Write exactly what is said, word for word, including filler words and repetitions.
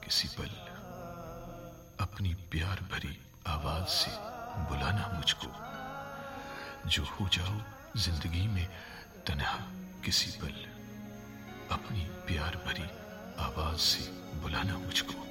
किसी पल, अपनी प्यार भरी आवाज से बुलाना मुझको। जो हो जाओ जिंदगी में तन्हा किसी पल, अपनी प्यार भरी आवाज से बुलाना मुझको।